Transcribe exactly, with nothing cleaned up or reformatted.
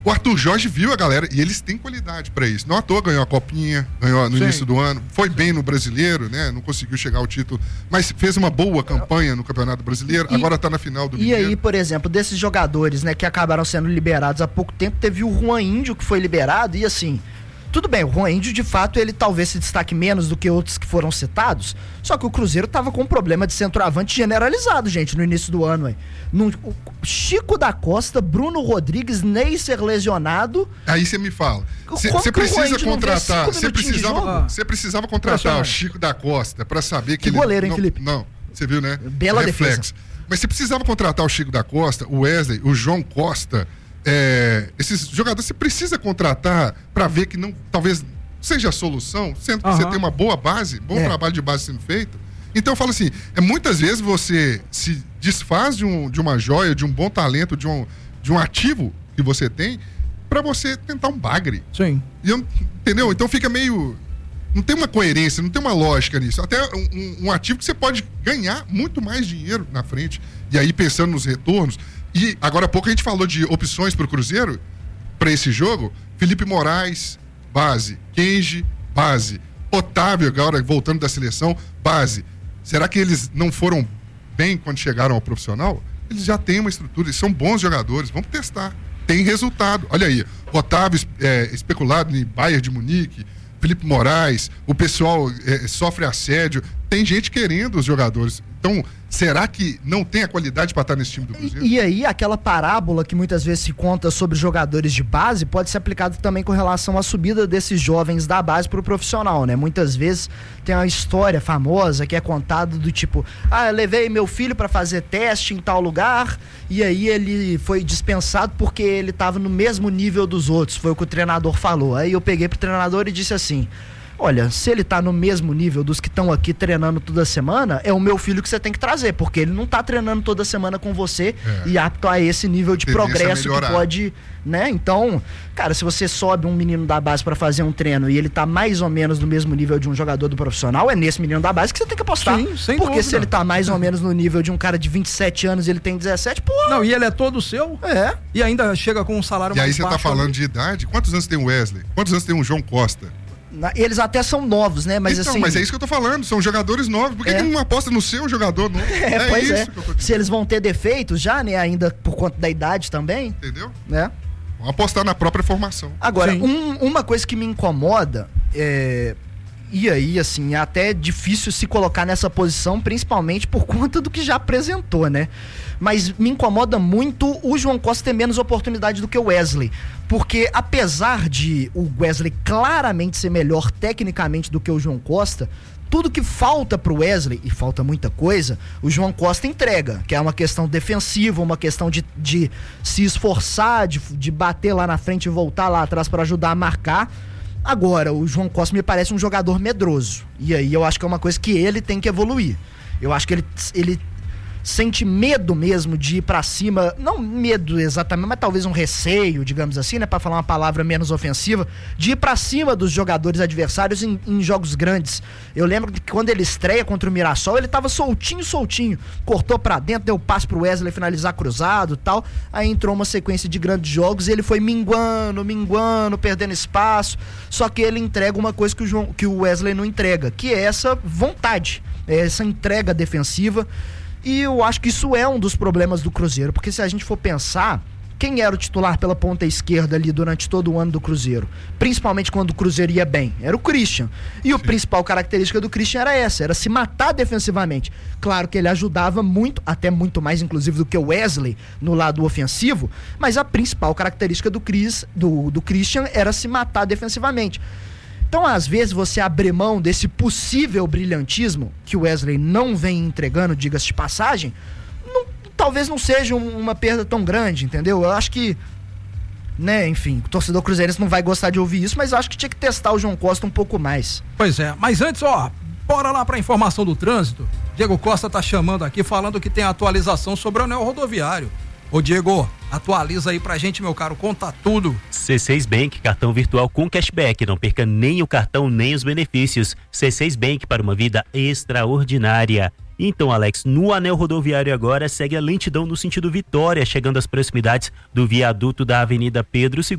O Arthur Jorge viu a galera e eles têm qualidade pra isso. Não à toa ganhou a Copinha, ganhou no Sim. início do ano, foi bem no Brasileiro, né? Não conseguiu chegar ao título, mas fez uma boa campanha no Campeonato Brasileiro, e, agora tá na final do E Mineiro. aí, por exemplo, desses jogadores, né, que acabaram sendo liberados há pouco tempo, teve o Juan Índio que foi liberado e assim... Tudo bem, o Juan Índio, de fato, ele talvez se destaque menos do que outros que foram citados, só que o Cruzeiro tava com um problema de centroavante generalizado, gente, no início do ano, hein? No, o Chico da Costa, Bruno Rodrigues, Neisser lesionado... Aí você me fala, você precisa contratar, você precisava, você precisava contratar o Chico da Costa pra saber que... Que ele, goleiro, hein, não, Felipe? Não, você viu, né? Bela Reflexo. defesa. Mas você precisava contratar o Chico da Costa, o Wesley, o João Costa... É, esses jogadores você precisa contratar para ver que não, talvez seja a solução, sendo que uhum. você tem uma boa base, bom é. trabalho de base sendo feito. Então eu falo assim, é, muitas vezes você se desfaz de, um, de uma joia, de um bom talento, de um, de um ativo que você tem, para você tentar um bagre. Sim. E eu, entendeu? Então fica meio... Não tem uma coerência, não tem uma lógica nisso. Até um, um ativo que você pode ganhar muito mais dinheiro na frente. E aí pensando nos retornos... E agora há pouco a gente falou de opções para o Cruzeiro, para esse jogo. Felipe Moraes, base. Kenji, base. Otávio, agora voltando da seleção, base. Será que eles não foram bem quando chegaram ao profissional? Eles já têm uma estrutura, eles são bons jogadores, vamos testar. Tem resultado. Olha aí, Otávio é, especulado em Bayern de Munique, Felipe Moraes, o pessoal é, sofre assédio, tem gente querendo os jogadores. Então, será que não tem a qualidade para estar nesse time do Cruzeiro? E, e aí, aquela parábola que muitas vezes se conta sobre jogadores de base pode ser aplicada também com relação à subida desses jovens da base para o profissional, né? Muitas vezes tem uma história famosa que é contada do tipo, ah, eu levei meu filho para fazer teste em tal lugar e aí ele foi dispensado porque ele estava no mesmo nível dos outros, foi o que o treinador falou. Aí eu peguei pro treinador e disse assim, olha, se ele tá no mesmo nível dos que estão aqui treinando toda semana, é o meu filho que você tem que trazer, porque ele não tá treinando toda semana com você é. e apto a esse nível de Tendência progresso que pode, né? Então, cara, se você sobe um menino da base pra fazer um treino e ele tá mais ou menos no mesmo nível de um jogador do profissional, é nesse menino da base que você tem que apostar. Sim, sem porque dúvida. Se ele tá mais ou menos no nível de um cara de vinte e sete anos e ele tem dezessete, pô. Não, e ele é todo seu. É. E ainda chega com um salário e mais baixo. E aí você tá falando ali. de idade? Quantos anos tem o Wesley? Quantos anos tem o João Costa? Eles até são novos, né? Mas então, assim... mas é isso que eu tô falando, são jogadores novos. Por que, é. que não aposta no seu jogador novo? É, é pois isso é. que eu tô dizendo. Se eles vão ter defeitos já, né? Ainda por conta da idade também. Entendeu? Né? Vamos apostar na própria formação. Agora, um, uma coisa que me incomoda é... E aí, assim, é até difícil se colocar nessa posição, principalmente por conta do que já apresentou, né? Mas me incomoda muito o João Costa ter menos oportunidade do que o Wesley. Porque apesar de o Wesley claramente ser melhor tecnicamente do que o João Costa, tudo que falta pro Wesley, e falta muita coisa, o João Costa entrega, que é uma questão defensiva, uma questão de, de se esforçar, de, de bater lá na frente e voltar lá atrás para ajudar a marcar. Agora, o João Costa me parece um jogador medroso. E aí eu acho que é uma coisa que ele tem que evoluir. Eu acho que ele, ele sente medo mesmo de ir pra cima, não medo exatamente, mas talvez um receio, digamos assim, né, pra falar uma palavra menos ofensiva, de ir pra cima dos jogadores adversários em, em jogos grandes. Eu lembro que quando ele estreia contra o Mirassol, ele tava soltinho, soltinho, cortou pra dentro, deu passe pro Wesley finalizar cruzado e tal, aí entrou uma sequência de grandes jogos e ele foi minguando, minguando, perdendo espaço, só que ele entrega uma coisa que o, João, que o Wesley não entrega, que é essa vontade, é essa entrega defensiva. E eu acho que isso é um dos problemas do Cruzeiro, porque se a gente for pensar, quem era o titular pela ponta esquerda ali durante todo o ano do Cruzeiro? Principalmente quando o Cruzeiro ia bem, era o Christian. E a principal característica do Christian era essa, era se matar defensivamente. Claro que ele ajudava muito, até muito mais inclusive do que o Wesley no lado ofensivo, mas a principal característica do, Chris, do, do Christian era se matar defensivamente. Então, às vezes, você abrir mão desse possível brilhantismo que o Wesley não vem entregando, diga-se de passagem, não, talvez não seja um, uma perda tão grande, entendeu? Eu acho que, né, enfim, o torcedor cruzeirense não vai gostar de ouvir isso, mas eu acho que tinha que testar o João Costa um pouco mais. Pois é, mas antes, ó, bora lá pra informação do trânsito. Diego Costa tá chamando aqui, falando que tem atualização sobre o anel rodoviário. Ô Diego, atualiza aí pra gente, meu caro, conta tudo. C seis Bank, cartão virtual com cashback, não perca nem o cartão nem os benefícios. C seis Bank para uma vida extraordinária. Então, Alex, no anel rodoviário agora segue a lentidão no sentido Vitória, chegando às proximidades do viaduto da Avenida Pedro segundo.